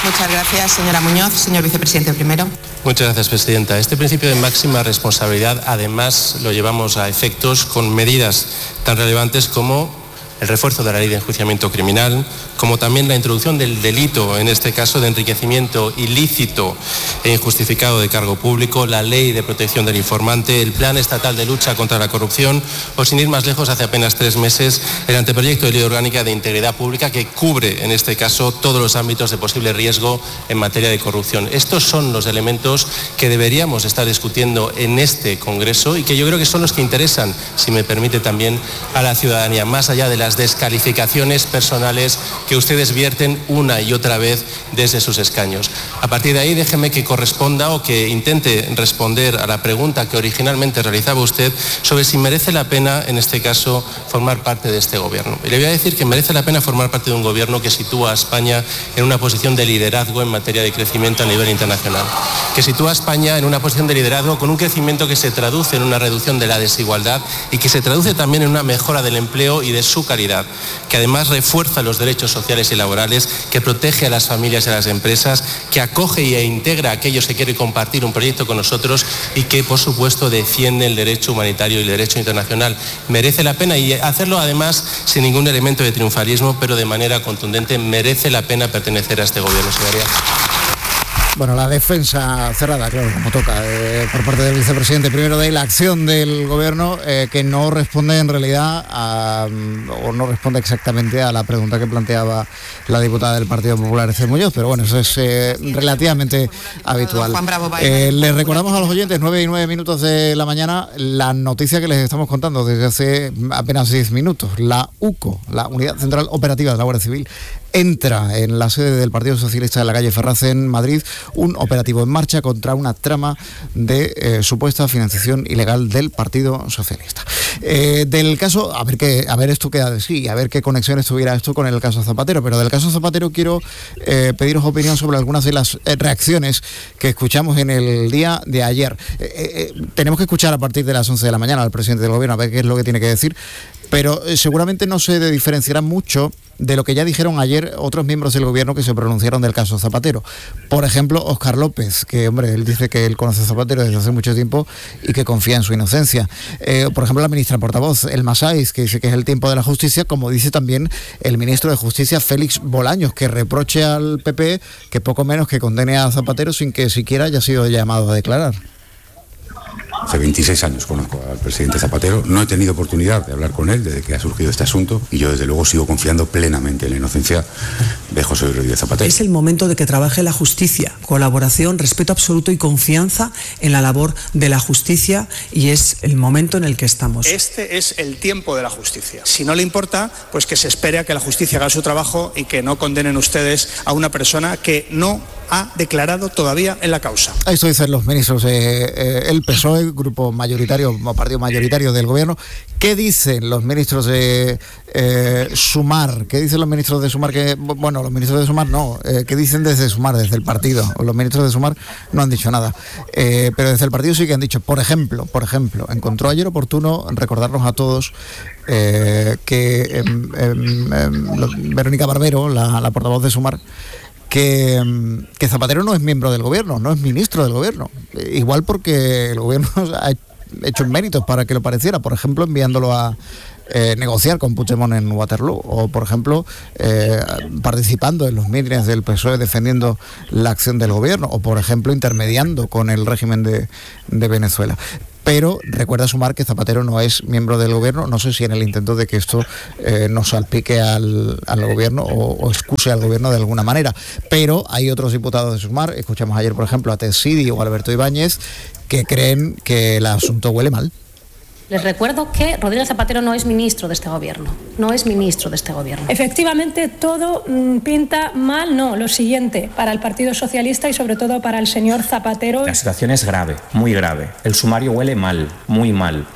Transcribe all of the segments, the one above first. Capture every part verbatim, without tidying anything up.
Muchas gracias, señora Muñoz. Señor vicepresidente primero. Muchas gracias, presidenta. Este principio de máxima responsabilidad, además, lo llevamos a efectos con medidas tan relevantes como el refuerzo de la ley de enjuiciamiento criminal, como también la introducción del delito, en este caso de enriquecimiento ilícito e injustificado de cargo público, la ley de protección del informante, el plan estatal de lucha contra la corrupción o, sin ir más lejos, hace apenas tres meses, el anteproyecto de ley orgánica de integridad pública que cubre, en este caso, todos los ámbitos de posible riesgo en materia de corrupción. Estos son los elementos que deberíamos estar discutiendo en este Congreso y que yo creo que son los que interesan, si me permite, también a la ciudadanía, más allá de la las descalificaciones personales que ustedes vierten una y otra vez desde sus escaños. A partir de ahí, déjeme que corresponda o que intente responder a la pregunta que originalmente realizaba usted sobre si merece la pena, en este caso, formar parte de este gobierno. Y le voy a decir que merece la pena formar parte de un gobierno que sitúa a España en una posición de liderazgo en materia de crecimiento a nivel internacional, que sitúa a España en una posición de liderazgo con un crecimiento que se traduce en una reducción de la desigualdad y que se traduce también en una mejora del empleo y de su calidad, que además refuerza los derechos sociales y laborales, que protege a las familias y a las empresas, que acoge e integra a aquellos que quieren compartir un proyecto con nosotros y que, por supuesto, defiende el derecho humanitario y el derecho internacional. Merece la pena, y hacerlo además sin ningún elemento de triunfalismo, pero de manera contundente, merece la pena pertenecer a este gobierno, señoría. Bueno, la defensa cerrada, claro, como toca, eh, por parte del vicepresidente primero de la acción del gobierno, eh, que no responde en realidad a, o no responde exactamente a la pregunta que planteaba la diputada del Partido Popular, Esther Muñoz, pero bueno, eso es eh, relativamente habitual. Eh, les recordamos a los oyentes, nueve y nueve minutos de la mañana, la noticia que les estamos contando desde hace apenas diez minutos. La U C O, la Unidad Central Operativa de la Guardia Civil, entra en la sede del Partido Socialista de la calle Ferraz en Madrid un operativo en marcha contra una trama de eh, supuesta financiación ilegal del Partido Socialista. Eh, del caso, a ver qué, a ver esto queda de sí, a ver qué conexiones tuviera esto con el caso Zapatero, pero del caso Zapatero quiero eh, pediros opinión sobre algunas de las eh, reacciones que escuchamos en el día de ayer. Eh, eh, tenemos que escuchar a partir de las once de la mañana al presidente del gobierno a ver qué es lo que tiene que decir, pero eh, seguramente no se diferenciará mucho de lo que ya dijeron ayer otros miembros del gobierno que se pronunciaron del caso Zapatero. Por ejemplo, Óscar López, que hombre, él dice que él conoce a Zapatero desde hace mucho tiempo y que confía en su inocencia. Eh, por ejemplo, la ministra portavoz, Elma Sáiz, que dice que es el tiempo de la justicia, como dice también el ministro de Justicia, Félix Bolaños, que reproche al P P que poco menos que condene a Zapatero sin que siquiera haya sido llamado a declarar. Hace veintiséis años conozco al presidente Zapatero, no he tenido oportunidad de hablar con él desde que ha surgido este asunto y yo desde luego sigo confiando plenamente en la inocencia de José Rodríguez Zapatero. Es el momento de que trabaje la justicia, colaboración, respeto absoluto y confianza en la labor de la justicia, y es el momento en el que estamos. Este es el tiempo de la justicia. Si no le importa, pues que se espere a que la justicia haga su trabajo y que no condenen ustedes a una persona que no ha declarado todavía en la causa. Esto dicen los ministros de eh, el P S O E, grupo mayoritario, o partido mayoritario del gobierno. ¿Qué dicen los ministros de eh, Sumar? ¿Qué dicen los ministros de Sumar? Que, bueno, los ministros de Sumar no. Eh, ¿Qué dicen desde Sumar, desde el partido? Los ministros de Sumar no han dicho nada. Eh, pero desde el partido sí que han dicho, por ejemplo, por ejemplo, encontró ayer oportuno recordarnos a todos eh, que eh, eh, eh, Verónica Barbero, la, la portavoz de Sumar, Que, que Zapatero no es miembro del gobierno, no es ministro del gobierno. Igual porque el gobierno ha hecho méritos para que lo pareciera, por ejemplo, enviándolo a eh, negociar con Puigdemont en Waterloo, o por ejemplo, eh, participando en los mítines del P S O E defendiendo la acción del gobierno, o por ejemplo, intermediando con el régimen de, de Venezuela. Pero recuerda Sumar que Zapatero no es miembro del gobierno, no sé si en el intento de que esto eh, no salpique al, al gobierno o, o excuse al gobierno de alguna manera. Pero hay otros diputados de Sumar, escuchamos ayer por ejemplo a Ted Sidi o Alberto Ibáñez, que creen que el asunto huele mal. Les recuerdo que Rodríguez Zapatero no es ministro de este gobierno, no es ministro de este gobierno. Efectivamente, todo mmm, pinta mal, no, lo siguiente, para el Partido Socialista y sobre todo para el señor Zapatero. La situación es grave, muy grave. El sumario huele mal, muy mal.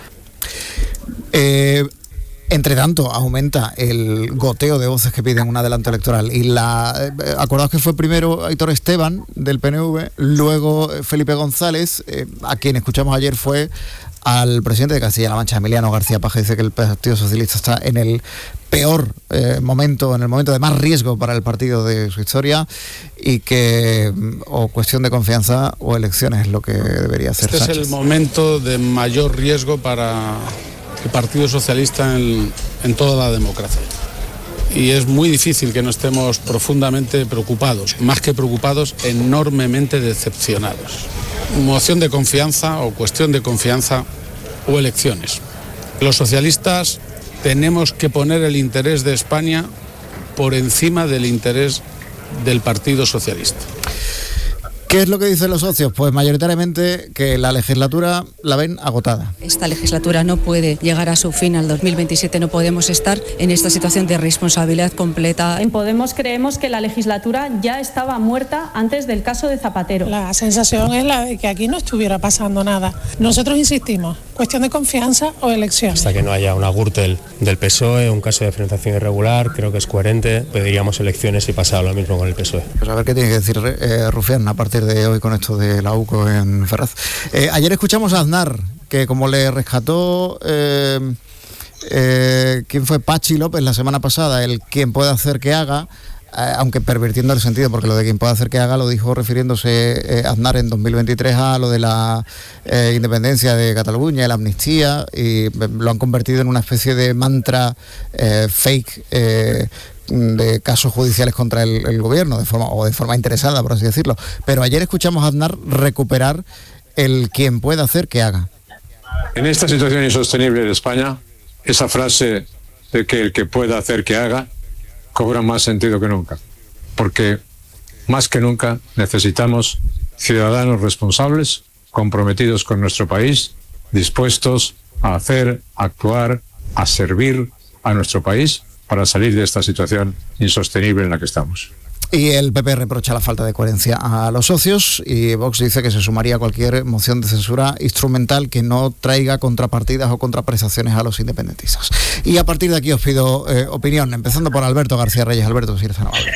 Eh... Entre tanto, aumenta el goteo de voces que piden un adelanto electoral. Y la eh, acordaos que fue primero Aitor Esteban, del P N V, luego Felipe González, eh, a quien escuchamos ayer fue al presidente de Castilla-La Mancha, Emiliano García Paje. Dice que el Partido Socialista está en el peor eh, momento, en el momento de más riesgo para el partido de su historia, y que o cuestión de confianza o elecciones es lo que debería hacer Este Sánchez. Es el momento de mayor riesgo para el Partido Socialista en, en toda la democracia. Y es muy difícil que no estemos profundamente preocupados, más que preocupados, enormemente decepcionados. Moción de confianza o cuestión de confianza o elecciones. Los socialistas tenemos que poner el interés de España por encima del interés del Partido Socialista. ¿Qué es lo que dicen los socios? Pues mayoritariamente que la legislatura la ven agotada. Esta legislatura no puede llegar a su fin al dos mil veintisiete, no podemos estar en esta situación de responsabilidad completa. En Podemos creemos que la legislatura ya estaba muerta antes del caso de Zapatero. La sensación es la de que aquí no estuviera pasando nada. Nosotros insistimos, cuestión de confianza o elecciones. Hasta que no haya una Gürtel del P S O E, un caso de financiación irregular, creo que es coherente, pediríamos elecciones y pasar lo mismo con el P S O E. Pues a ver qué tiene que decir eh, Rufián a partir de hoy con esto de la U C O en Ferraz. Eh, ayer escuchamos a Aznar, que como le rescató eh, eh, ¿quién fue? Pachi López la semana pasada, el quien puede hacer que haga, eh, aunque pervirtiendo el sentido, porque lo de quien puede hacer que haga lo dijo refiriéndose eh, Aznar en dos mil veintitrés a lo de la eh, independencia de Cataluña, la amnistía, y eh, lo han convertido en una especie de mantra eh, fake eh, de casos judiciales contra el, el gobierno, de forma o de forma interesada, por así decirlo. Pero ayer escuchamos a Aznar recuperar el quien pueda hacer que haga. En esta situación insostenible de España, esa frase de que el que pueda hacer que haga cobra más sentido que nunca, porque más que nunca necesitamos ciudadanos responsables, comprometidos con nuestro país, dispuestos a hacer, a actuar, a servir a nuestro país para salir de esta situación insostenible en la que estamos. Y el P P reprocha la falta de coherencia a los socios, y Vox dice que se sumaría a cualquier moción de censura instrumental que no traiga contrapartidas o contraprestaciones a los independentistas. Y a partir de aquí os pido eh, opinión, empezando por Alberto García Reyes. Alberto, si eres tan amable.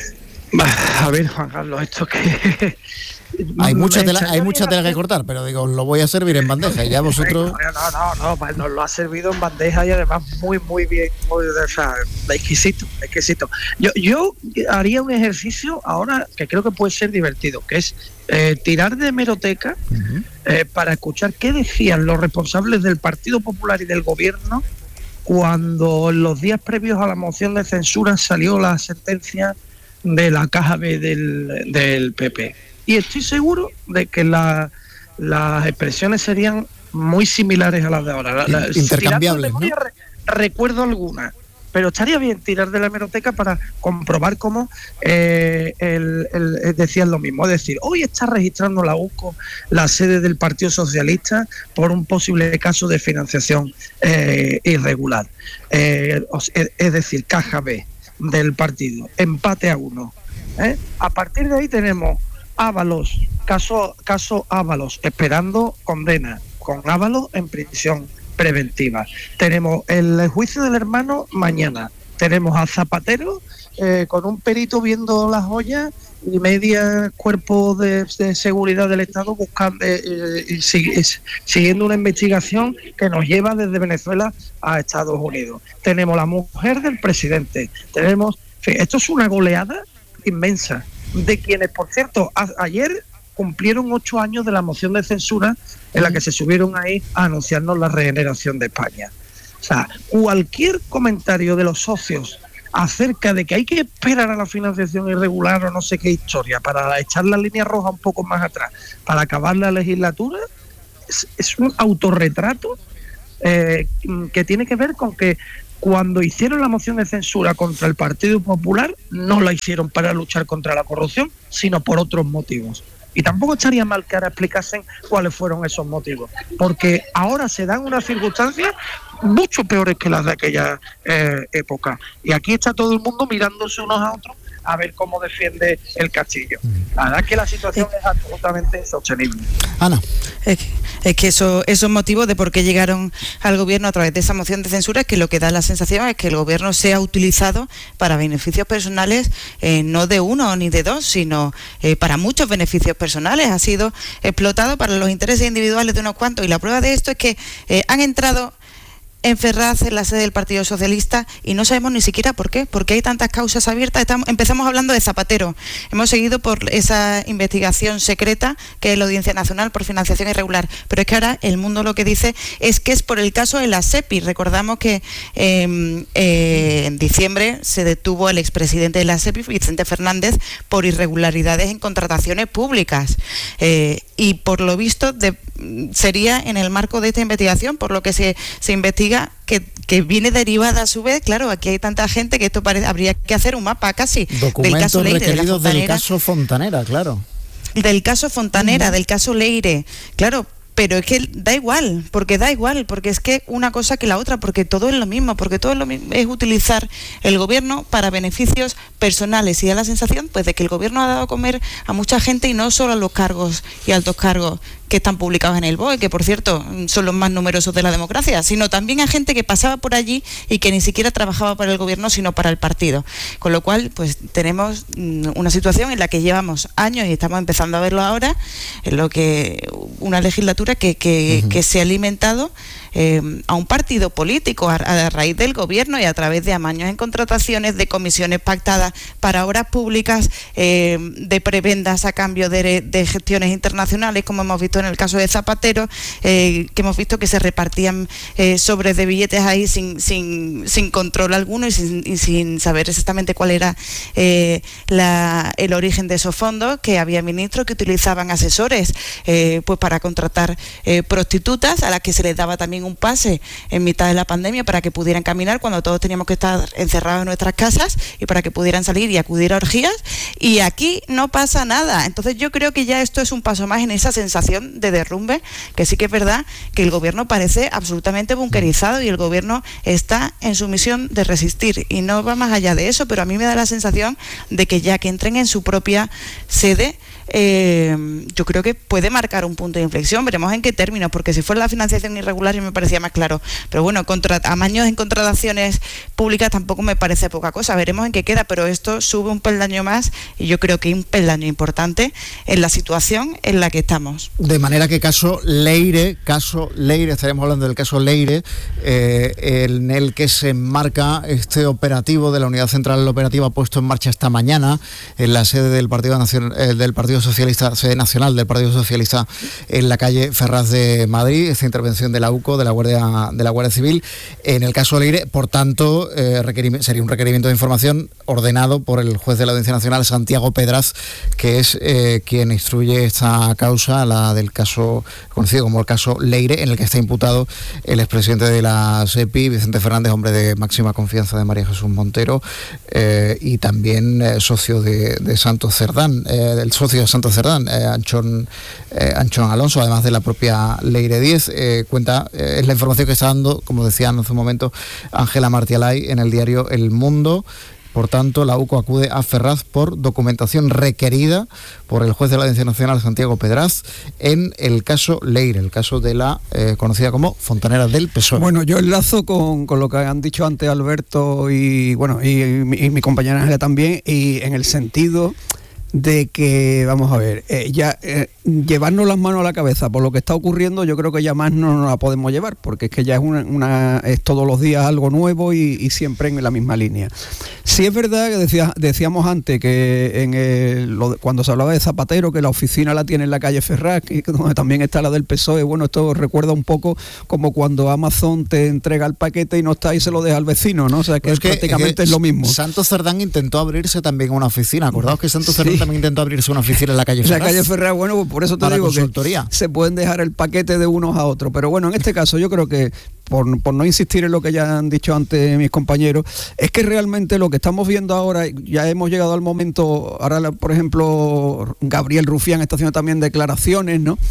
A ver, Juan Carlos, esto que... Hay mucha tela, hay mucha tela que cortar, pero digo, lo voy a servir en bandeja y ya vosotros... No, no, no, pues nos lo ha servido en bandeja y además muy, muy bien, muy, o sea, exquisito, exquisito. Yo, yo haría un ejercicio ahora que creo que puede ser divertido, que es eh, tirar de hemeroteca uh-huh. eh, para escuchar qué decían los responsables del Partido Popular y del Gobierno cuando en los días previos a la moción de censura salió la sentencia de la caja B del, del P P. Y estoy seguro de que la, las expresiones serían muy similares a las de ahora. La, la, Intercambiables, ¿no? Re, recuerdo alguna, pero estaría bien tirar de la hemeroteca para comprobar cómo eh, el, el, el, decían lo mismo. Es decir, hoy está registrando la U C O la sede del Partido Socialista por un posible caso de financiación eh, irregular. Eh, es, es decir, caja B del partido, empate a uno. ¿eh? A partir de ahí tenemos Ábalos, caso, caso Ábalos, esperando condena, con Ábalos en prisión preventiva. Tenemos el juicio del hermano mañana. Tenemos a Zapatero eh, con un perito viendo las joyas y media cuerpo de, de seguridad del Estado buscando eh, y, y, siguiendo una investigación que nos lleva desde Venezuela a Estados Unidos. Tenemos la mujer del presidente. Tenemos, en fin, esto es una goleada inmensa, de quienes, por cierto, a, ayer cumplieron ocho años de la moción de censura en la que se subieron ahí a anunciarnos la regeneración de España. O sea, cualquier comentario de los socios acerca de que hay que esperar a la financiación irregular o no sé qué historia para echar la línea roja un poco más atrás, para acabar la legislatura, es, es un autorretrato eh, que tiene que ver con que cuando hicieron la moción de censura contra el Partido Popular, no la hicieron para luchar contra la corrupción, sino por otros motivos. Y tampoco estaría mal que ahora explicasen cuáles fueron esos motivos, porque ahora se dan unas circunstancias mucho peores que las de aquella eh, época. Y aquí está todo el mundo mirándose unos a otros a ver cómo defiende el castillo. La verdad es que la situación es absolutamente insostenible. Ana. Es que, es que eso, esos motivos de por qué llegaron al gobierno a través de esa moción de censura, es que lo que da la sensación es que el gobierno sea utilizado para beneficios personales, eh, no de uno ni de dos, sino eh, para muchos beneficios personales. Ha sido explotado para los intereses individuales de unos cuantos, y la prueba de esto es que eh, han entrado en Ferraz, en la sede del Partido Socialista, y no sabemos ni siquiera por qué, porque hay tantas causas abiertas. Estamos, empezamos hablando de Zapatero, hemos seguido por esa investigación secreta que es la Audiencia Nacional por financiación irregular, pero es que ahora el Mundo lo que dice es que es por el caso de la SEPI. Recordamos que eh, eh, en diciembre se detuvo al expresidente de la SEPI, Vicente Fernández, por irregularidades en contrataciones públicas, eh, y por lo visto de, sería en el marco de esta investigación por lo que se, se investiga Que, que viene derivada a su vez. Claro, aquí hay tanta gente que esto parece, habría que hacer un mapa casi documentos del caso Leire, requeridos de la del caso Fontanera, claro. Del caso Fontanera, uh-huh. del caso Leire, claro. Pero es que da igual, porque da igual, porque es que una cosa que la otra, porque todo es lo mismo, porque todo es lo mismo, es utilizar el gobierno para beneficios personales, y da la sensación pues de que el gobierno ha dado a comer a mucha gente, y no solo a los cargos y altos cargos que están publicados en el B O E, que por cierto son los más numerosos de la democracia, sino también a gente que pasaba por allí y que ni siquiera trabajaba para el gobierno, sino para el partido. Con lo cual, pues tenemos una situación en la que llevamos años, y estamos empezando a verlo ahora, en lo que una legislatura que, que, uh-huh. que se ha alimentado eh, a un partido político a, a raíz del gobierno, y a través de amaños en contrataciones, de comisiones pactadas para obras públicas, eh, de prebendas a cambio de, de gestiones internacionales, como hemos visto en el caso de Zapatero, eh, que hemos visto que se repartían eh, sobres de billetes ahí sin, sin, sin control alguno, y sin, y sin saber exactamente cuál era eh, la, el origen de esos fondos, que había ministros que utilizaban asesores eh, pues para contratar eh, prostitutas, a las que se les daba también un pase en mitad de la pandemia para que pudieran caminar cuando todos teníamos que estar encerrados en nuestras casas, y para que pudieran salir y acudir a orgías, y aquí no pasa nada. Entonces yo creo que ya esto es un paso más en esa sensación de derrumbe, que sí que es verdad que el gobierno parece absolutamente bunkerizado, y el gobierno está en su misión de resistir, y no va más allá de eso, pero a mí me da la sensación de que ya que entren en su propia sede, Eh, yo creo que puede marcar un punto de inflexión. Veremos en qué términos, porque si fuera la financiación irregular ya me parecía más claro, pero bueno, contra, amaños en contrataciones públicas tampoco me parece poca cosa. Veremos en qué queda, pero esto sube un peldaño más, y yo creo que un peldaño importante en la situación en la que estamos. De manera que caso Leire, caso Leire, estaremos hablando del caso Leire, eh, en el que se enmarca este operativo de la Unidad Central Operativa puesto en marcha esta mañana en la sede del Partido Nacional, eh, del Partido Socialista, sede nacional del Partido Socialista, en la calle Ferraz de Madrid. Esta intervención de la U C O, de la Guardia de la Guardia Civil, en el caso Leire, por tanto, eh, sería un requerimiento de información ordenado por el juez de la Audiencia Nacional, Santiago Pedraz, que es eh, quien instruye esta causa, la del caso conocido como el caso Leire, en el que está imputado el expresidente de la SEPI, Vicente Fernández, hombre de máxima confianza de María Jesús Montero, eh, y también eh, socio de, de Santos Cerdán, eh, del socio de Santos Cerdán, eh, Anchón, eh, Anchón Alonso, además de la propia Leire diez. Eh, cuenta, eh, es la información que está dando, como decían hace un momento, Ángela Martialay en el diario El Mundo. Por tanto, la U C O acude a Ferraz por documentación requerida por el juez de la Audiencia Nacional, Santiago Pedraz, en el caso Leire, el caso de la eh, conocida como Fontanera del P S O E. Bueno, yo enlazo con, con lo que han dicho antes Alberto y bueno y, y, y mi compañera Ángela también, y en el sentido de que, vamos a ver, eh, ya eh, llevarnos las manos a la cabeza por lo que está ocurriendo, yo creo que ya más no nos la podemos llevar, porque es que ya es una, una es todos los días algo nuevo y, y siempre en la misma línea. Sí es verdad que decía, decíamos antes que en el, lo, cuando se hablaba de Zapatero, que la oficina la tiene en la calle Ferraz, y donde también está la del P S O E, bueno, esto recuerda un poco como cuando Amazon te entrega el paquete y no está y se lo deja al vecino, ¿no? O sea, que, pues es que prácticamente es, que es lo mismo. Santos Cerdán intentó abrirse también una oficina, acordaos que Santos Cerdán sí. también intentó abrirse una oficina en la calle Ferraz. La calle Ferraz, bueno, pues por eso te digo que se pueden dejar el paquete de unos a otros. Pero bueno, en este caso yo creo que por, por no insistir en lo que ya han dicho antes mis compañeros, es que realmente lo que estamos viendo ahora, ya hemos llegado al momento, ahora por ejemplo Gabriel Rufián está haciendo también declaraciones, ¿no?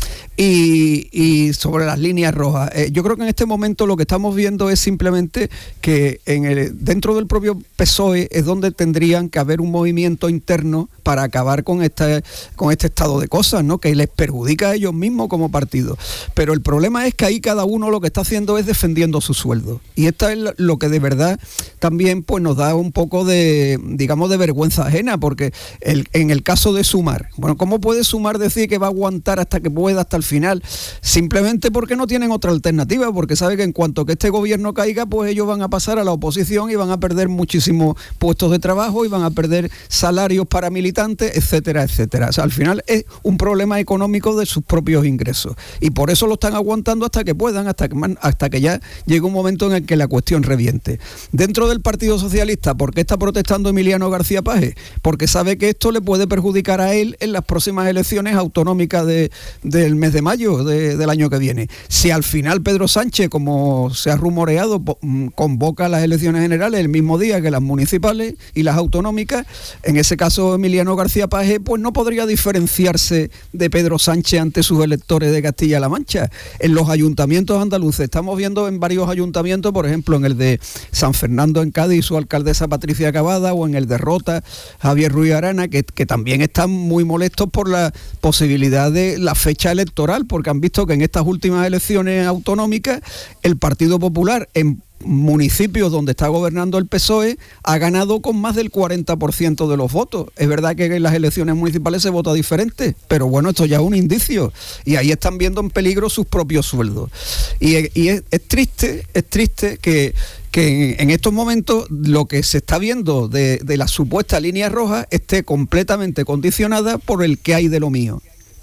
Y, y sobre las líneas rojas. Eh, yo creo que en este momento lo que estamos viendo es simplemente que en el, dentro del propio P S O E es donde tendrían que haber un movimiento interno para acabar con este, con este estado de cosas, ¿no? Que les perjudica a ellos mismos como partido. Pero el problema es que ahí cada uno lo que está haciendo es defendiendo su sueldo. Y esto es lo que de verdad también pues nos da un poco de, digamos, de vergüenza ajena, porque el, en el caso de Sumar, bueno, ¿cómo puede Sumar decir que va a aguantar hasta que pueda, hasta el final? Simplemente porque no tienen otra alternativa, porque sabe que en cuanto que este gobierno caiga, pues ellos van a pasar a la oposición y van a perder muchísimos puestos de trabajo y van a perder salarios para militantes, etcétera, etcétera. O sea, al final es un problema económico de sus propios ingresos y por eso lo están aguantando hasta que puedan, hasta que, hasta que ya llegue un momento en el que la cuestión reviente. Dentro del Partido Socialista, ¿por qué está protestando Emiliano García Paje? Porque sabe que esto le puede perjudicar a él en las próximas elecciones autonómicas de, del mes de mayo de, del año que viene. Si al final Pedro Sánchez, como se ha rumoreado, convoca las elecciones generales el mismo día que las municipales y las autonómicas, en ese caso Emiliano García Paje pues no podría diferenciarse de Pedro Sánchez ante sus electores de Castilla-La Mancha. En los ayuntamientos andaluces, estamos viendo en varios ayuntamientos, por ejemplo en el de San Fernando en Cádiz, su alcaldesa Patricia Cavada, o en el de Rota, Javier Ruiz Arana, que, que también están muy molestos por la posibilidad de la fecha electoral, porque han visto que en estas últimas elecciones autonómicas el Partido Popular en municipios donde está gobernando el P S O E ha ganado con más del cuarenta por ciento de los votos. Es verdad que en las elecciones municipales se vota diferente, pero bueno, esto ya es un indicio y ahí están viendo en peligro sus propios sueldos. Y, y es, es triste, es triste que que en estos momentos lo que se está viendo de, de la supuesta línea roja esté completamente condicionada por el que hay de lo mío.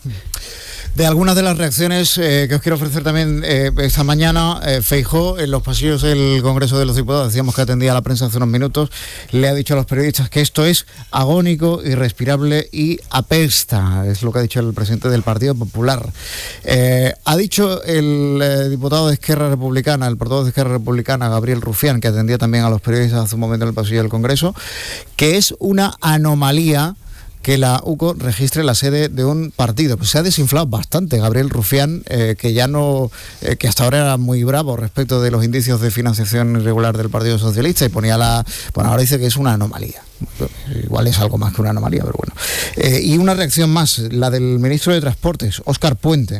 De algunas de las reacciones eh, que os quiero ofrecer también eh, esta mañana, eh, Feijóo en los pasillos del Congreso de los Diputados, decíamos que atendía a la prensa hace unos minutos, le ha dicho a los periodistas que esto es agónico, irrespirable y apesta, es lo que ha dicho el presidente del Partido Popular. Eh, ha dicho el eh, diputado de Esquerra Republicana, el portavoz de Esquerra Republicana, Gabriel Rufián, que atendía también a los periodistas hace un momento en el pasillo del Congreso, que es una anomalía que la U C O registre la sede de un partido. Pues se ha desinflado bastante Gabriel Rufián, eh, que ya no, eh, que hasta ahora era muy bravo respecto de los indicios de financiación irregular del Partido Socialista y ponía la, bueno, ahora dice que es una anomalía. Igual es algo más que una anomalía, pero bueno. Eh, y una reacción más, la del ministro de Transportes, Óscar Puente,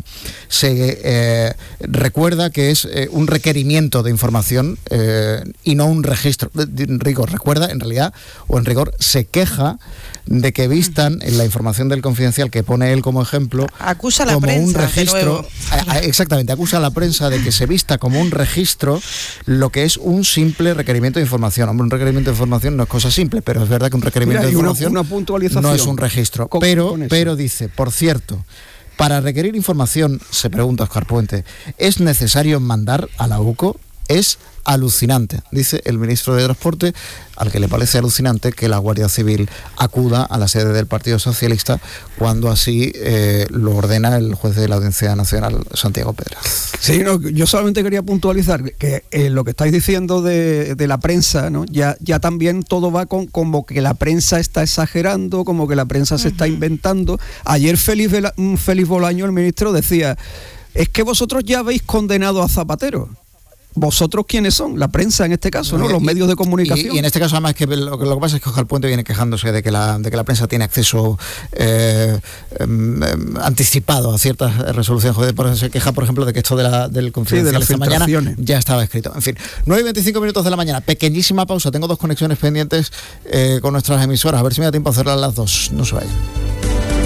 se eh, recuerda que es eh, un requerimiento de información eh, y no un registro. En rigor, recuerda, en realidad, o en rigor, se queja de que vistan en la información del Confidencial que pone él como ejemplo, acusa a la como prensa, un registro, a, a, exactamente, acusa a la prensa de que se vista como un registro lo que es un simple requerimiento de información. Hombre, un requerimiento de información no es cosa simple, pero es verdad que un requerimiento Mira, de información una, una puntualización. No es un registro. Con, pero, con pero dice, por cierto, para requerir información, se pregunta Óscar Puente, ¿es necesario mandar a la U C O? Es alucinante, dice el ministro de Transporte, al que le parece alucinante que la Guardia Civil acuda a la sede del Partido Socialista cuando así eh, lo ordena el juez de la Audiencia Nacional, Santiago Pedraz. Sí, no, yo solamente quería puntualizar que eh, lo que estáis diciendo de, de la prensa, ¿no? ya, ya también todo va con como que la prensa está exagerando, como que la prensa se uh-huh. está inventando. Ayer Félix, Vela, Félix Bolaño, el ministro, decía, es que vosotros ya habéis condenado a Zapatero. ¿Vosotros quiénes son? La prensa en este caso, ¿no? Los y, medios de comunicación. Y, y en este caso además que lo, lo que pasa es que Óscar Puente viene quejándose de que la, de que la prensa tiene acceso eh, eh, anticipado a ciertas resoluciones. Joder, por eso se queja, por ejemplo, de que esto de la, del Confidencial sí, de esta mañana ya estaba escrito. En fin, nueve y veinticinco minutos de la mañana, pequeñísima pausa. Tengo dos conexiones pendientes eh, con nuestras emisoras. A ver si me da tiempo a hacerlas las dos. No se vayan.